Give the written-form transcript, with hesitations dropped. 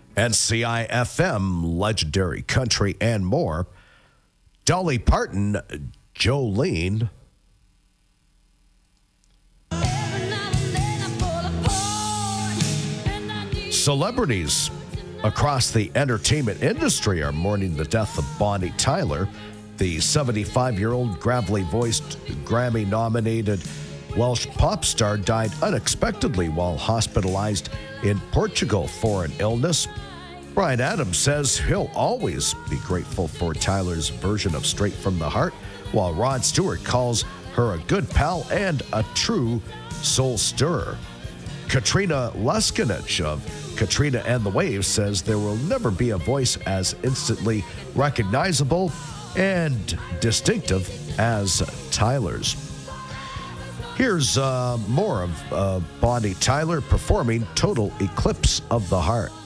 NCIFM, Legendary Country, and more. Dolly Parton, Jolene. Celebrities across the entertainment industry are mourning the death of Bonnie Tyler. The 75-year-old gravelly-voiced, Grammy-nominated Welsh pop star died unexpectedly while hospitalized in Portugal for an illness. Bryan Adams says he'll always be grateful for Tyler's version of Straight from the Heart, while Rod Stewart calls her a good pal and a true soul stirrer. Katrina Leskinich of Katrina and the Waves says there will never be a voice as instantly recognizable and distinctive as Tyler's. Here's more of Bonnie Tyler performing Total Eclipse of the Heart.